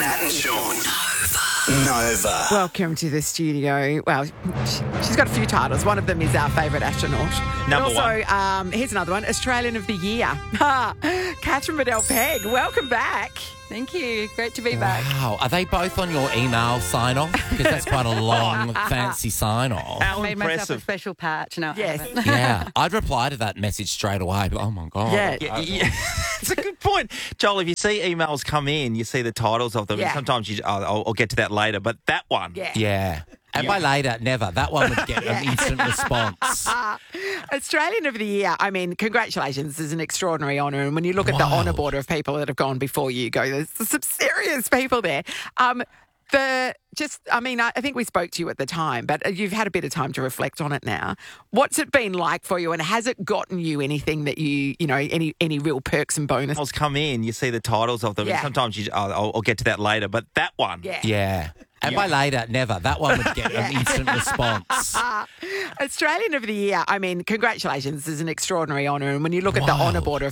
Nat and Sean. Nova. Welcome to the studio. Well, she's got a few titles. One of them is our favourite astronaut. Number one. Here's another one, Australian of the Year. Catherine Bedell-Pegg, welcome back. Thank you. Great to be back. Wow. Are they both on your email sign-off? Because that's quite a long, fancy sign-off. How I made myself a impressive. special patch. No, I Yes. haven't. Yeah. I'd reply to that message straight away. But, oh, my God. Yeah. Yeah. It's a good point. Joel, if you see emails come in, you see the titles of them. Yeah. And sometimes I'll get to that later, but that one. Yeah. Yeah. And by later, never. That one would get an instant response. Australian of the Year, I mean, congratulations. This is an extraordinary honour. And when you look at the honour board of people that have gone before you, there's some serious people there. I think we spoke to you at the time, but you've had a bit of time to reflect on it now. What's it been like for you, and has it gotten you anything that any real perks and bonuses? Emails come in, you see the titles of them. Yeah. And sometimes I'll get to that later, but that one. Yeah. Yeah. And by later, never. That one would get an instant response. Australian of the Year, I mean, congratulations. This is an extraordinary honour. And when you look at the honour board of